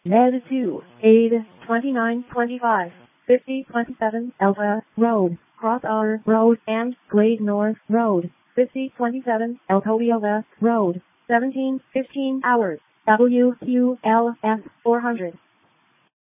Med 2, aid 2925, 5027 Alpha Road, Cross R Road and Glade North Road, 5027 Alcovia West Road, 1715 hours, WQLS 400.